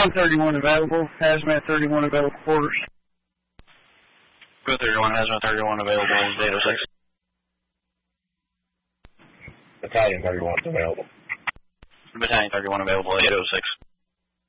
Gun 31 available. Hazmat 31 available quarters. Gun 31, Hazmat 31 available. 806. Battalion 31 available. Battalion 31 available. 806.